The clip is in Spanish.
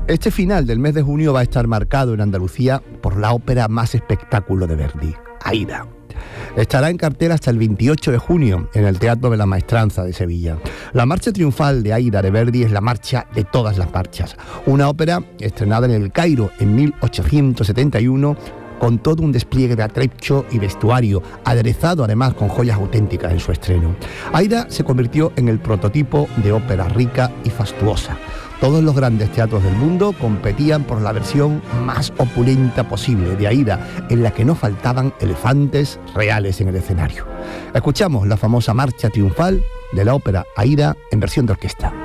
Este final del mes de junio va a estar marcado en Andalucía por la ópera más espectáculo de Verdi, Aida. Estará en cartel hasta el 28 de junio en el Teatro de la Maestranza de Sevilla. La marcha triunfal de Aida de Verdi es la marcha de todas las marchas, una ópera estrenada en El Cairo en 1871 con todo un despliegue de atrecho y vestuario, aderezado además con joyas auténticas en su estreno. Aida se convirtió en el prototipo de ópera rica y fastuosa. Todos los grandes teatros del mundo competían por la versión más opulenta posible de Aida, en la que no faltaban elefantes reales en el escenario. Escuchamos la famosa marcha triunfal de la ópera Aida en versión de orquesta.